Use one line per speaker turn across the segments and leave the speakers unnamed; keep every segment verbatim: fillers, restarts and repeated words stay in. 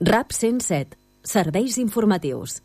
RAP cent set, serveis informatius.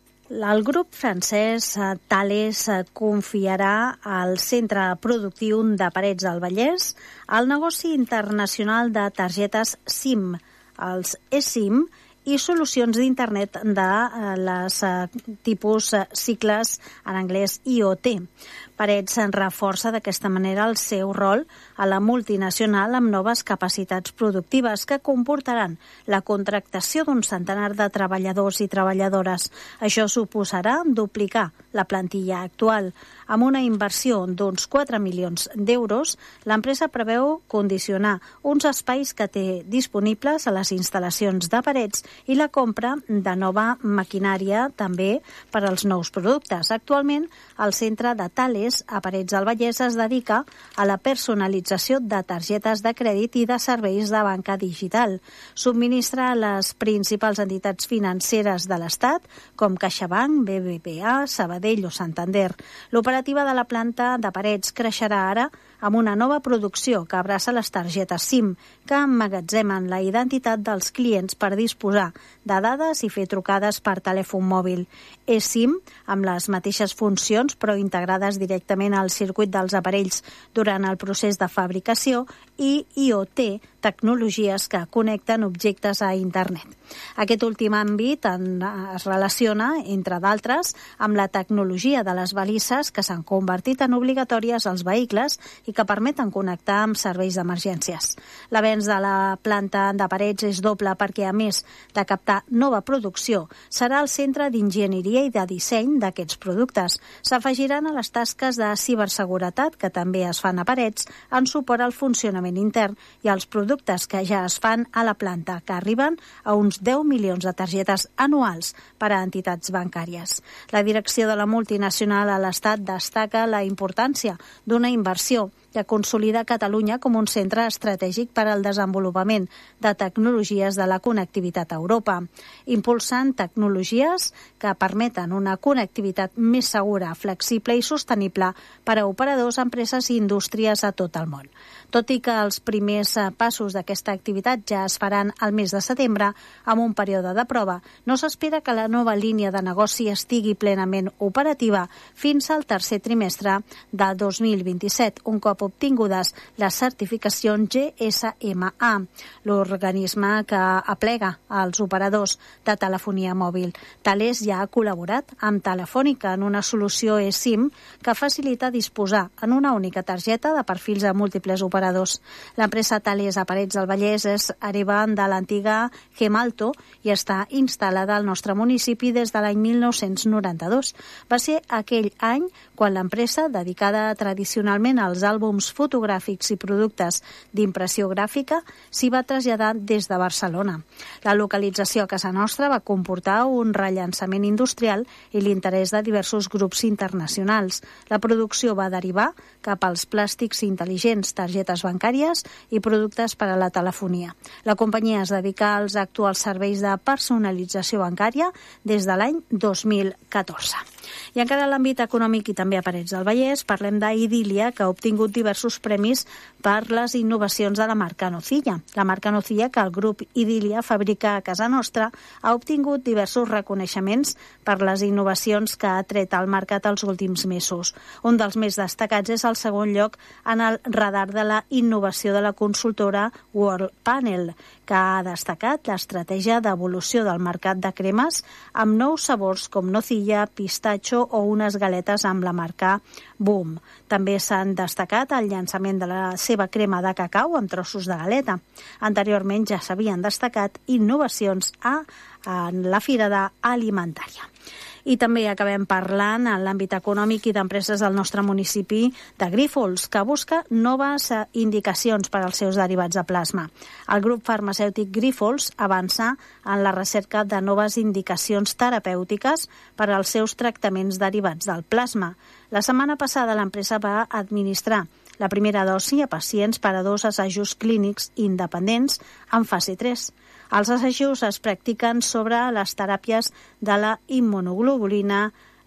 El grup francès Thales confiarà al centre productiu de Parets del Vallès el negoci internacional de targetes SIM, els eSIM, i solucions d'internet de les tipus cicles en anglès I O T. Parets reforça d'aquesta manera el seu rol a la multinacional amb noves capacitats productives que comportaran la contractació d'un centenar de treballadors i treballadores. Això suposarà duplicar la plantilla actual. Amb una inversió d'uns quatre milions d'euros, l'empresa preveu condicionar uns espais que té disponibles a les instal·lacions de Parets i la compra de nova maquinària també per als nous productes. Actualment, el centre de Thales a Parets del Vallès es dedica a la personalització de targetes de crèdit i de serveis de banca digital. Subministra a les principals entitats financeres de l'Estat, com CaixaBank, B B V A, Sabadell o Santander. L'operativa de la planta de Parets creixerà ara amb una nova producció que abraça les targetes SIM, que emmagatzemen la identitat dels clients per disposar de dades i fer trucades per telèfon mòbil. eSIM, amb les mateixes funcions però integrades directament al circuit dels aparells durant el procés de fabricació, i I O T, tecnologies que connecten objectes a internet. Aquest últim àmbit en, es relaciona, entre d'altres, amb la tecnologia de les balises que s'han convertit en obligatòries als vehicles i que permeten connectar amb serveis d'emergències. L'avenç de la planta de Parets és doble perquè, a més de captar nova producció, serà el centre d'enginyeria i de disseny d'aquests productes. S'afegiran a les tasques de ciberseguretat, que també es fan a Parets, en suport al funcionament intern i als productes que ja es fan a la planta, que arriben a uns deu milions de targetes anuals per a entitats bancàries. La direcció de la multinacional a l'Estat destaca la importància d'una inversió que consolida Catalunya com un centre estratègic per al desenvolupament de tecnologies de la connectivitat a Europa, impulsant tecnologies que permeten una connectivitat més segura, flexible i sostenible per a operadors, empreses i indústries a tot el món. Tot i que els primers passos d'aquesta activitat ja es faran al mes de setembre, amb un període de prova, no s'espera que la nova línia de negoci estigui plenament operativa fins al tercer trimestre de dos mil vint-i-set, un cop obtingudes les certificacions G S M A, l'organisme que aplega als operadors de telefonia mòbil. Thales ja ha col·laborat amb Telefònica en una solució eSIM que facilita disposar en una única targeta de perfils a múltiples operadors. L'empresa Thales a Parets del Vallès és hereva de l'antiga Gemalto i està instal·lada al nostre municipi des de l'any mil nou-cents noranta-dos. Va ser aquell any quan l'empresa, dedicada tradicionalment als àlbums fotogràfics i productes d'impressió gràfica, s'hi va traslladar des de Barcelona. La localització a casa nostra va comportar un rellançament industrial i l'interès de diversos grups internacionals. La producció va derivar cap als plàstics intel·ligents, targetes bancàries i productes per a la telefonia. La companyia es dedica als actuals serveis de personalització bancària des de l'any dos mil catorze. I encara a l'àmbit econòmic i també a Parets del Vallès, parlem d'Idília, que ha obtingut diversos premis per les innovacions de la marca Nocilla. La marca Nocilla, que el grup Idília fabrica a casa nostra, ha obtingut diversos reconeixements per les innovacions que ha tret al mercat els últims mesos. Un dels més destacats és el segon lloc en el radar de la innovació de la consultora World Panel, que ha destacat l'estratègia d'evolució del mercat de cremes amb nous sabors com nocilla, pistatxo o unes galetes amb la marca Boom. També s'han destacat el llançament de la seva crema de cacau amb trossos de galeta. Anteriorment ja s'havien destacat innovacions a, en la Fira Alimentària. I també acabem parlant en l'àmbit econòmic i d'empreses del nostre municipi de Grífols, que busca noves indicacions per als seus derivats de plasma. El grup farmacèutic Grífols avança en la recerca de noves indicacions terapèutiques per als seus tractaments derivats del plasma. La setmana passada l'empresa va administrar la primera dosi a pacients per a dos assajos clínics independents en fase tres. Els assajos es practiquen sobre les teràpies de la immunoglobulina,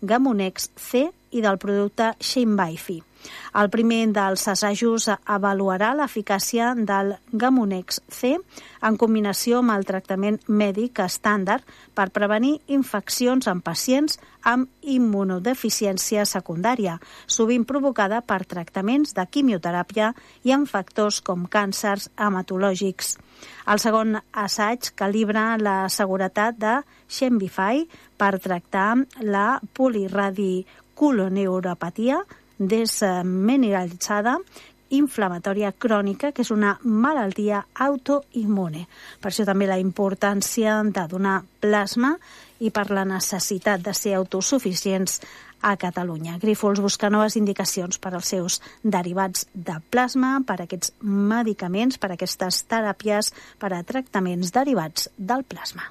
Gamunex C i del producte Shinbaifi. El primer dels assajos avaluarà l'eficàcia del Gamunex C en combinació amb el tractament mèdic estàndard per prevenir infeccions en pacients amb immunodeficiència secundària, sovint provocada per tractaments de quimioteràpia i amb factors com càncers hematològics. El segon assaig calibra la seguretat de Shinbaifi per tractar la poliradiculoneuropatia desmineralitzada inflamatòria crònica, que és una malaltia autoimmune. Per això també la importància de donar plasma i per la necessitat de ser autosuficients a Catalunya. Grífols busca noves indicacions per als seus derivats de plasma, per a aquests medicaments, per a aquestes teràpies, per a tractaments derivats del plasma.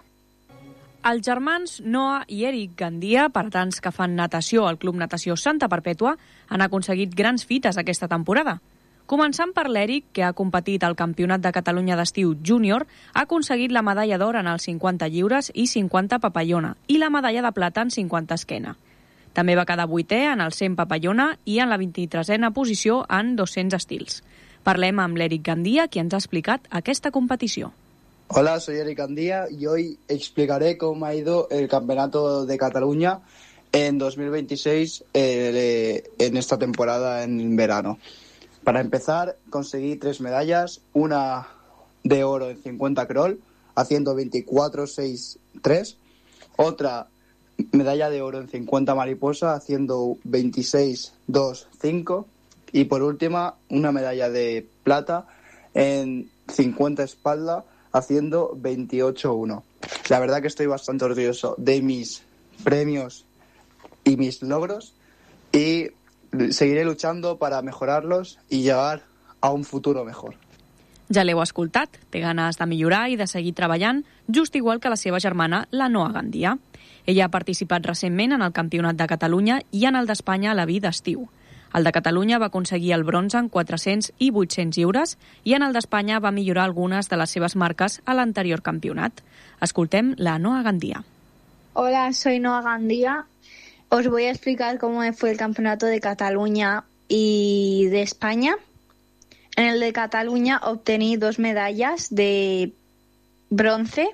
Els germans Noah i Eric Gandia, paratans que fan natació al Club Natació Santa Perpètua, han aconseguit grans fites aquesta temporada. Començant per l'Eric, que ha competit al Campionat de Catalunya d'Estiu Júnior, ha aconseguit la medalla d'or en els cinquanta lliures i cinquanta papallona i la medalla de plata en cinquanta esquena. També va quedar vuitè en el cent papallona i en la vint-i-tresena posició en dos-cents estils. Parlem amb l'Eric Gandia, qui ens ha explicat aquesta competició.
Hola, soy Eric Andía y hoy explicaré cómo ha ido el Campeonato de Cataluña en dos mil veintiséis eh, en esta temporada en verano. Para empezar, conseguí tres medallas, una de oro en cincuenta crawl, haciendo veinticuatro seis tres, otra medalla de oro en cincuenta mariposa, haciendo veintiséis dos cinco, y por última, una medalla de plata en cincuenta espalda, haciendo veintiocho uno. La verdad que estoy bastante orgulloso de mis premios y mis logros y seguiré luchando para mejorarlos y llegar a un futuro mejor.
Ja l'heu escoltat, té ganes de millorar i de seguir treballant, just igual que la seva germana, la Noah Gandia. Ella ha participat recentment en el Campionat de Catalunya i en el d'Espanya a la vida d'estiu. El de Catalunya va aconseguir el bronze en quatre-cents i vuit-cents lliures i en el d'Espanya va millorar algunes de les seves marques a l'anterior campionat. Escoltem la Noah Gandia.
Hola, soy Noah Gandia. Os voy a explicar cómo fue el Campeonato de Cataluña y de España. En el de Cataluña obtení dos medallas de bronce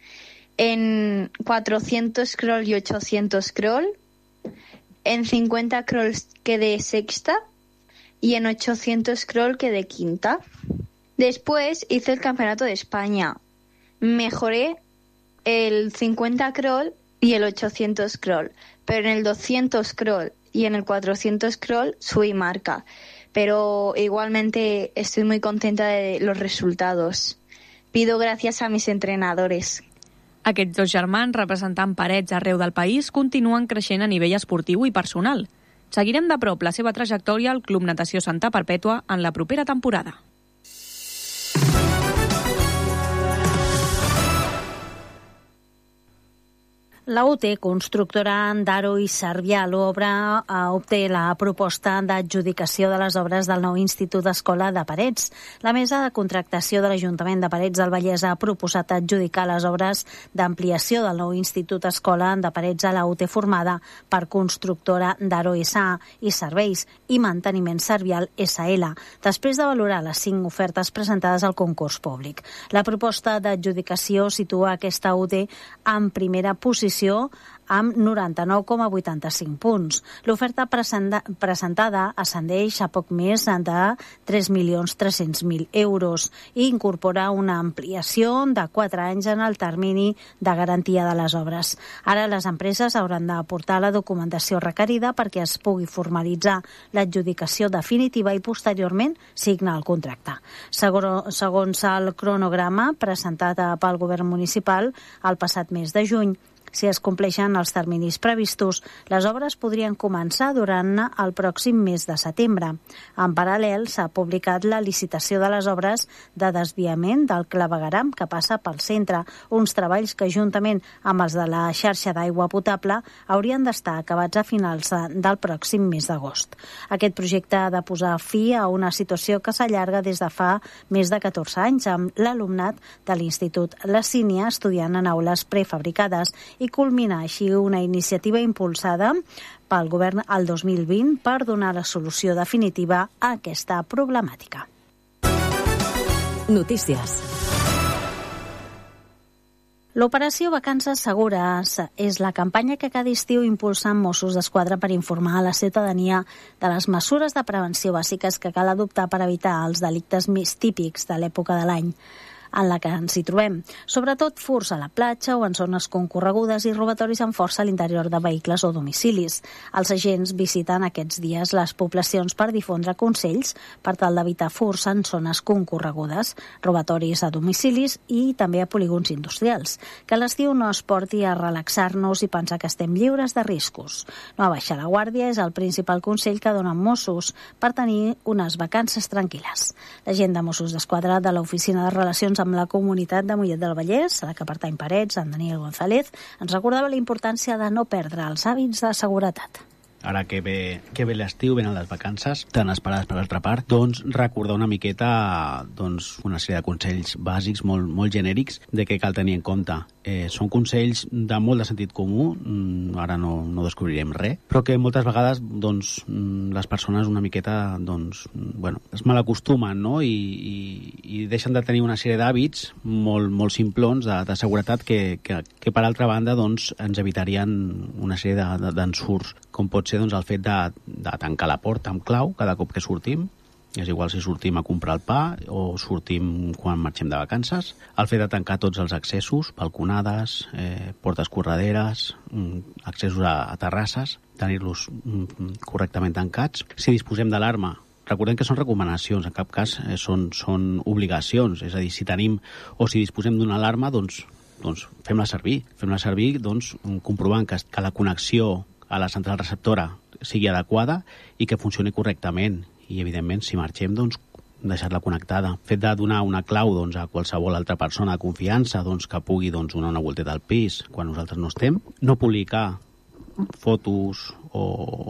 en cuatrocientos crawl y ochocientos crawl. En cincuenta crawl quedé sexta y en ochocientos crawl quedé quinta. Después hice el Campeonato de España. Mejoré el cincuenta crawl y el ochocientos crawl, pero en el doscientos crawl y en el cuatrocientos crawl subí marca. Pero igualmente estoy muy contenta de los resultados. Pido gracias a mis entrenadores.
Aquests dos germans, representant parets arreu del país, continuen creixent a nivell esportiu i personal. Seguirem de prop la seva trajectòria al Club Natació Santa Perpètua en la propera temporada.
La U T, constructora d'Aro i Cervià, l'obra obté la proposta d'adjudicació de les obres del nou Institut Escola de Parets. La mesa de contractació de l'Ajuntament de Parets del Vallès ha proposat adjudicar les obres d'ampliació del nou Institut Escola de Parets a la U T formada per constructora d'Aro S A i Serveis i Manteniment Servial S L, després de valorar les cinc ofertes presentades al concurs públic. La proposta d'adjudicació situa aquesta U T en primera posició amb noranta-nou coma vuitanta-cinc punts. L'oferta presentada ascendeix a poc més de tres milions tres-cents mil euros i incorpora una ampliació de quatre anys en el termini de garantia de les obres. Ara les empreses hauran d'aportar la documentació requerida perquè es pugui formalitzar l'adjudicació definitiva i posteriorment signar el contracte. Segons el cronograma presentat pel govern municipal el passat mes de juny, si es compleixen els terminis previstos, les obres podrien començar durant el pròxim mes de setembre. En paral·lel, s'ha publicat la licitació de les obres de desviament del clavegueram que passa pel centre, uns treballs que, juntament amb els de la xarxa d'aigua potable, haurien d'estar acabats a finals del pròxim mes d'agost. Aquest projecte ha de posar fi a una situació que s'allarga des de fa més de catorze anys, amb l'alumnat de l'Institut La Sínia estudiant en aules prefabricades i culminar així una iniciativa impulsada pel govern el dos mil vint per donar la solució definitiva a aquesta problemàtica.
Notícies.
L'operació Vacances Segures és la campanya que cada estiu impulsen Mossos d'Esquadra per informar a la ciutadania de les mesures de prevenció bàsiques que cal adoptar per evitar els delictes més típics de l'època de l'any en la que ens hi trobem, sobretot furts a la platja o en zones concorregudes i robatoris amb força a l'interior de vehicles o domicilis. Els agents visiten aquests dies les poblacions per difondre consells per tal d'evitar furts en zones concorregudes, robatoris a domicilis i també a polígons industrials. Que l'estiu no es porti a relaxar-nos i pensar que estem lliures de riscos. No abaixar la guàrdia és el principal consell que donen Mossos per tenir unes vacances tranquil·les. L'agent de Mossos d'Esquadra de l'Oficina de Relacions amb la comunitat de Mollet del Vallès, a la que pertany Parets, en Daniel González, ens recordava la importància de no perdre els hàbits de seguretat.
Ara que ve, que ve l'estiu, venen les vacances, tan esperades per l'altra part, doncs recordar una miqueta doncs, una sèrie de consells bàsics molt, molt genèrics de què cal tenir en compte. Eh, són consells de molt de sentit comú, ara no, no descobrirem res, però que moltes vegades doncs, les persones una miqueta doncs, bueno, es malacostumen, no? I, i, i deixen de tenir una sèrie d'hàbits molt, molt simplons de, de seguretat que, que, que per altra banda doncs, ens evitarien una sèrie d'ensurts, com pot ser doncs, el fet de, de tancar la porta amb clau cada cop que sortim. És igual si sortim a comprar el pa o sortim quan marxem de vacances. El fet de tancar tots els accessos, balconades, eh, portes correderes, accessos a, a terrasses, tenir-los mm, correctament tancats. Si disposem d'alarma, recordem que són recomanacions, en cap cas eh, són, són obligacions. És a dir, si tenim o si disposem d'una alarma, doncs, doncs fem-la servir. Fem-la servir doncs, comprovant que, que la connexió a la central receptora sigui adequada i que funcioni correctament. I, evidentment, si marxem, doncs, deixar-la connectada. El fet de donar una clau doncs, a qualsevol altra persona de confiança doncs, que pugui doncs, donar una volteta al pis quan nosaltres no estem. No publicar fotos o,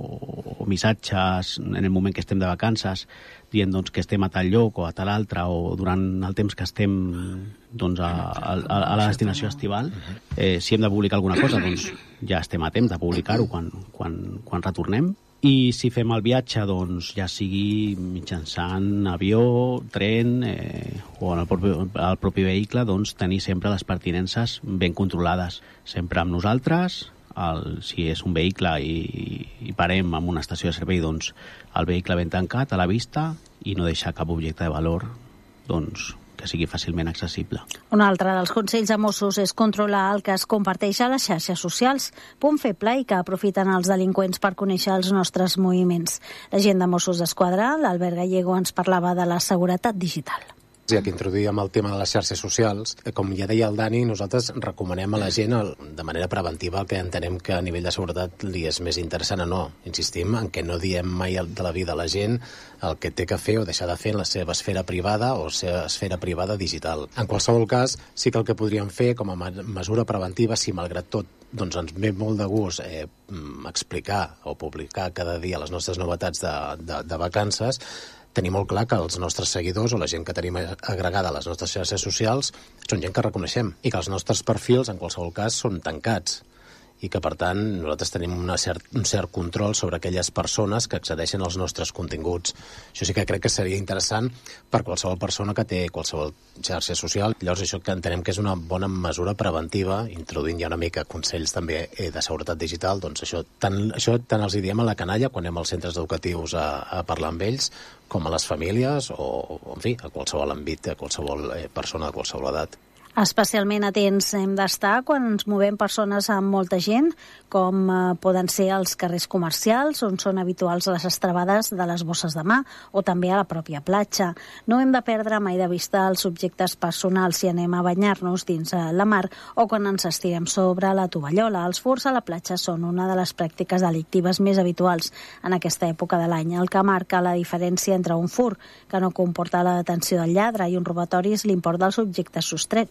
o missatges en el moment que estem de vacances dient doncs, que estem a tal lloc o a tal altre o durant el temps que estem doncs, a, a, a la destinació estival. Eh, si hem de publicar alguna cosa, doncs ja estem a temps de publicar-ho quan, quan, quan retornem. I si fem el viatge, doncs, ja sigui mitjançant avió, tren eh, o en el propi, el propi vehicle, doncs, tenir sempre les pertinences ben controlades. Sempre amb nosaltres, el, si és un vehicle i, i parem en una estació de servei, doncs, el vehicle ben tancat a la vista i no deixar cap objecte de valor doncs, que sigui fàcilment accessible.
Un altre dels consells de Mossos és controlar el que es comparteix a les xarxes socials, punt feble i que aprofiten els delinqüents per conèixer els nostres moviments. L'agent de Mossos d'Esquadra, l'Albert Gallego, ens parlava de la seguretat digital.
Ja que introduïm el tema de les xarxes socials, com ja deia el Dani, nosaltres recomanem a la gent de manera preventiva el que entenem que a nivell de seguretat li és més interessant o no. Insistim en que no diem mai de la vida a la gent el que té que fer o deixar de fer en la seva esfera privada o la seva esfera privada digital. En qualsevol cas, sí que el que podríem fer com a mesura preventiva, si malgrat tot doncs ens ve molt de gust eh, explicar o publicar cada dia les nostres novetats de, de, de vacances, tenir molt clar que els nostres seguidors o la gent que tenim agregada a les nostres xarxes socials són gent que reconeixem i que els nostres perfils, en qualsevol cas, són tancats i que, per tant, nosaltres tenim una cert, un cert control sobre aquelles persones que accedeixen als nostres continguts. Això sí que crec que seria interessant per qualsevol persona que té qualsevol xarxa social. Llavors, això que entenem que és una bona mesura preventiva, introduint ja una mica consells també de seguretat digital, doncs això tant, això tant els hi diem a la canalla quan anem als centres educatius a, a parlar amb ells, com a les famílies o, en fi, a qualsevol àmbit, a qualsevol eh, persona de qualsevol edat.
Especialment atents hem d'estar quan ens movem persones amb molta gent, com eh, poden ser els carrers comercials, on són habituals les estrabades de les bosses de mà, o també a la pròpia platja. No hem de perdre mai de vista els objectes personals si anem a banyar-nos dins la mar o quan ens estirem sobre la tovallola. Els furts a la platja són una de les pràctiques delictives més habituals en aquesta època de l'any. El que marca la diferència entre un furt, que no comporta la detenció del lladre, i un robatori és l'import dels objectes sostrets.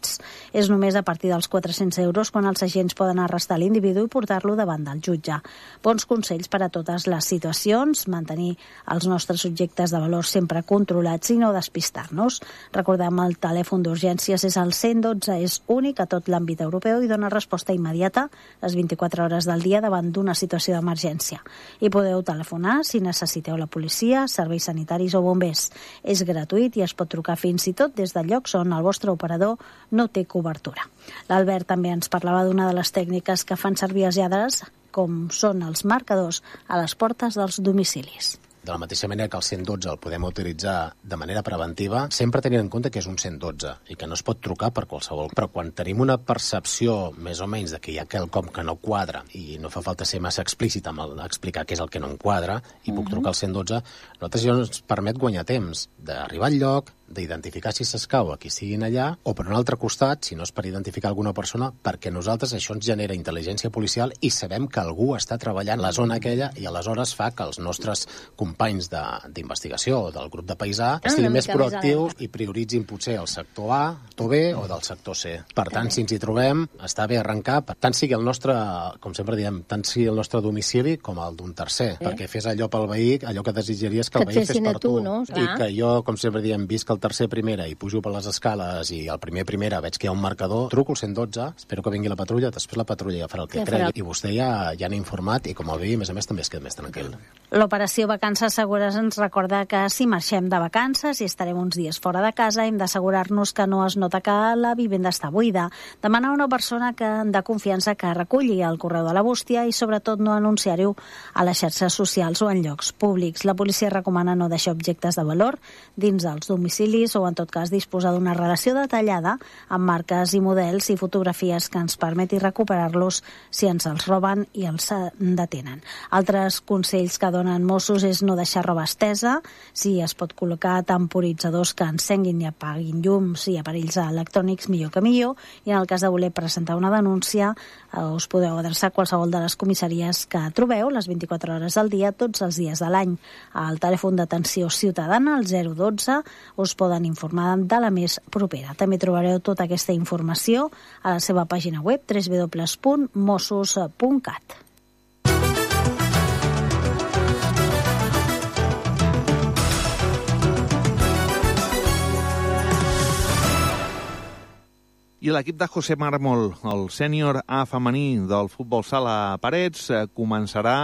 multats. És només a partir dels quatre-cents euros quan els agents poden arrestar l'individu i portar-lo davant del jutge. Bons consells per a totes les situacions, mantenir els nostres objectes de valor sempre controlats i no despistar-nos. Recordem, el telèfon d'urgències és el cent dotze, és únic a tot l'àmbit europeu i dona resposta immediata les vint-i-quatre hores del dia davant d'una situació d'emergència. I podeu telefonar si necessiteu la policia, serveis sanitaris o bombers. És gratuït i es pot trucar fins i tot des de llocs on el vostre operador no té cobertura. L'Albert també ens parlava d'una de les tècniques que fan servir els lladres, com són els marcadors a les portes dels domicilis.
De la mateixa manera que el cent dotze el podem utilitzar de manera preventiva, sempre tenint en compte que és un cent dotze i que no es pot trucar per qualsevol. Però quan tenim una percepció més o menys de que hi ha quelcom que no quadra i no fa falta ser massa explícit amb el, explicar què és el que no em quadra i puc trucar al cent dotze, nosaltres ja ens permet guanyar temps d'arribar al lloc, d'identificar si s'escau a qui siguin allà, o per un altre costat, si no és per identificar alguna persona, perquè nosaltres això ens genera intel·ligència policial i sabem que algú està treballant la zona aquella i aleshores fa que els nostres companys d'investigació o del grup de paisà estiguin més proactius i prioritzin potser el sector A, sector B o del sector C. Per tant, si ens hi trobem, està bé arrencar, tant sigui el nostre, com sempre diem, tant sigui el nostre domicili com el d'un tercer, eh? perquè fes allò pel veí, allò que desitjaries que, que el veí fes per tu. tu no? I que jo, com sempre diem, visc el tercer primera i pujo per les escales i el primer primera veig que hi ha un marcador, truco el cent dotze, espero que vingui la patrulla, després la patrulla ja farà el que ja cregui. I vostè ja, ja n'ha informat i com el veí, a més a més, també es queda més tranquil.
L'operació Vacances Segures ens recorda que si marxem de vacances i estarem uns dies fora de casa, hem d'assegurar-nos que no es nota que la vivenda està buida. Demanar a una persona que de confiança que reculli el correu de la bústia i sobretot no anunciar-ho a les xarxes socials o en llocs públics. La policia recomana no deixar objectes de valor dins dels domicilis o en tot cas disposar d'una relació detallada amb marques i models i fotografies que ens permeti recuperar-los si ens els roben i els detenen. Altres consells que donen Mossos és no deixar roba estesa, si es pot col·locar temporitzadors que encenguin i apaguin llums i aparells electrònics, millor que millor, i en el cas de voler presentar una denúncia eh, us podeu adreçar a qualsevol de les comissaries que trobeu les vint-i-quatre hores al dia, tots els dies de l'any. Al telèfon d'atenció ciutadana, el zero dotze, us poden informar de la més propera. També trobareu tota aquesta informació a la seva pàgina web w w w punt mossos punt cat.
I l'equip de José Mármol, el sènior A femení del futbol sala Parets, començarà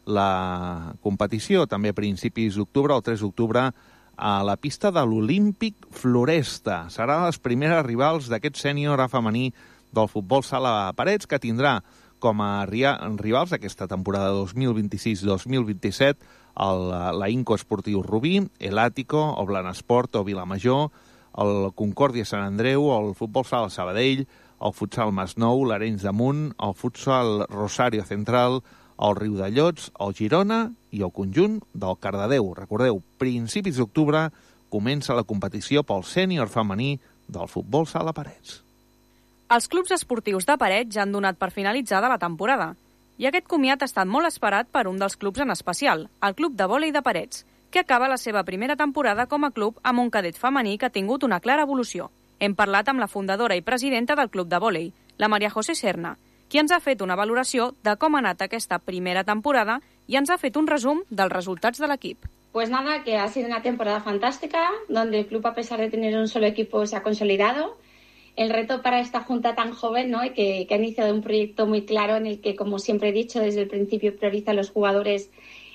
la competició també a principis d'octubre, el tres d'octubre, a la pista de l'Olímpic Floresta. Serà les primeres rivals d'aquest sènior A femení del futbol sala Parets, que tindrà com a rivals aquesta temporada dos mil vint-i-sis dos mil vint-i-set el, la Inco Esportiu Rubí, el Àtico, el Blanesport o Vilamajor, el Concòrdia Sant Andreu, el futbol sala Sabadell, el futsal Masnou, l'Arenys de Munt, el futsal Rosario Central, el Riudellots, el Girona i el conjunt del Cardedeu. Recordeu, principis d'octubre comença la competició pel sènior femení del futbol sala Parets.
Els clubs esportius de Parets ja han donat per finalitzada la temporada. I aquest comiat ha estat molt esperat per un dels clubs en especial, el Club de Vòlei de Parets, que acaba la seva primera temporada com a club amb un cadet femení que ha tingut una clara evolució. Hem parlat amb la fundadora i presidenta del Club de Vòlei, la María José Serna, qui ens ha fet una valoració de com ha anat aquesta primera temporada i ens ha fet un resum dels resultats de l'equip.
Pues nada, que ha sido una temporada fantástica, donde el club, a pesar de tener un solo equipo, se ha consolidado. El reto para esta junta tan joven, ¿no? y que, que ha iniciado un proyecto muy claro en el que, como siempre he dicho, desde el principio prioriza a los jugadores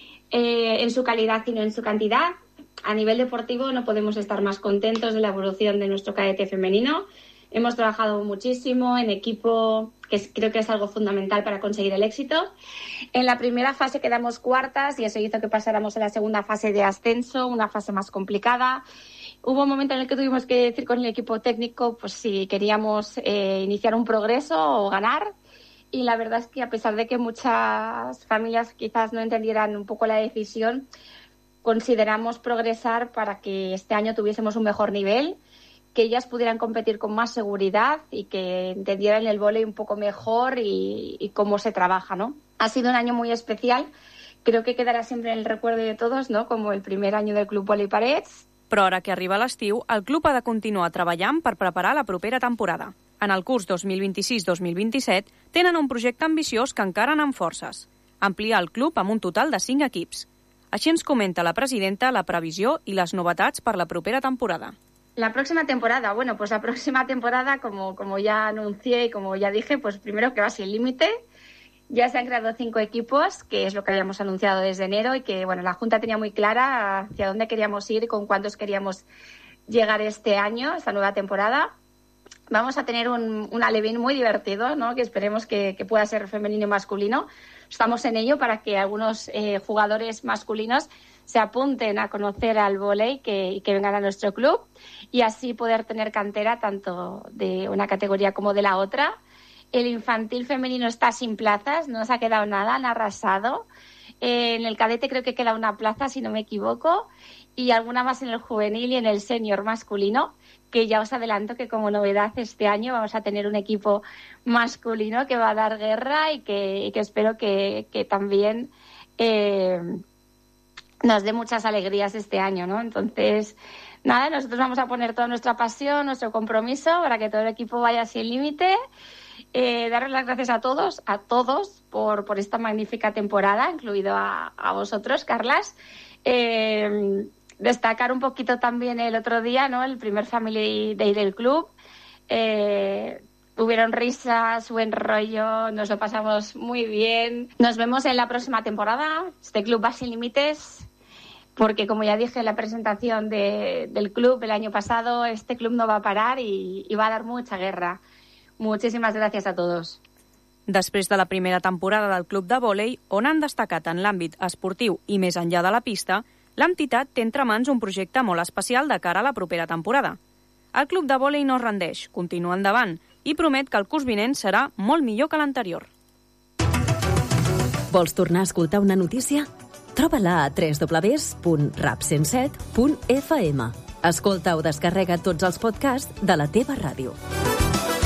eh, en su calidad y no en su cantidad. A nivel deportivo no podemos estar más contentos de la evolución de nuestro cadete femenino. Hemos trabajado muchísimo en equipo, que es, creo que es algo fundamental para conseguir el éxito. En la primera fase quedamos cuartas y eso hizo que pasáramos a la segunda fase de ascenso, una fase más complicada. Hubo un momento en el que tuvimos que decir con el equipo técnico pues si queríamos eh, iniciar un progreso o ganar. Y la verdad es que a pesar de que muchas familias quizás no entendieran un poco la decisión, consideramos progresar para que este año tuviésemos un mejor nivel, que ellas pudieran competir con más seguridad y que entendieran el vóley un poco mejor y, y cómo se trabaja, ¿no? Ha sido un año muy especial, creo que quedará siempre en el recuerdo de todos, ¿no? Como el primer año del Club Vóley Parets.
Però ara que arriba l'estiu, el club ha de continuar treballant per preparar la propera temporada. En el curs dos mil vint-i-sis dos mil vint-i-set tenen un projecte ambiciós que encara amb forces: ampliar el club amb un total de cinc equips. Així ens comenta la presidenta la previsió i les novetats per la propera temporada.
La próxima temporada, bueno, pues la próxima temporada, como, como ya anuncié y como ya dije, pues primero que va sin límite. Ya se han creado cinco equipos, que es lo que habíamos anunciado desde enero y que, bueno, la Junta tenía muy clara hacia dónde queríamos ir y con cuántos queríamos llegar este año, esta nueva temporada. Vamos a tener un, un alevín muy divertido, ¿no? Que esperemos que, que pueda ser femenino y masculino. Estamos en ello para que algunos eh, jugadores masculinos se apunten a conocer al vóley que, y que vengan a nuestro club y así poder tener cantera tanto de una categoría como de la otra. El infantil femenino está sin plazas, no se ha quedado nada, han arrasado. Eh, en el cadete creo que queda una plaza, si no me equivoco, y alguna más en el juvenil y en el senior masculino, que ya os adelanto que como novedad este año vamos a tener un equipo masculino que va a dar guerra y que, y que espero que, que también eh, nos dé muchas alegrías este año, ¿no? Entonces, nada, nosotros vamos a poner toda nuestra pasión, nuestro compromiso para que todo el equipo vaya sin límite. Eh, darles las gracias a todos, a todos, por, por esta magnífica temporada, incluido a, a vosotros, Carlas. Eh, destacar un poquito también el otro día, ¿no? El primer Family Day del club. Eh, hubieron risas, buen rollo, nos lo pasamos muy bien. Nos vemos en la próxima temporada. Este club va sin límites, porque como ya dije en la presentación de, del club el año pasado, este club no va a parar y, y va a dar mucha guerra. Muchísimas gràcies a todos.
Després de la primera temporada del club de vòlei, on han destacat en l'àmbit esportiu i més enllà de la pista, l'entitat té entre mans un projecte molt especial de cara a la propera temporada. El club de vòlei no es rendeix, continua endavant i promet que el curs vinent serà molt millor que l'anterior.
Vols tornar a escoltar una notícia? Troba-la a w w w punt rap cent set punt f m. Escolta o descarrega tots els podcasts de la teva ràdio.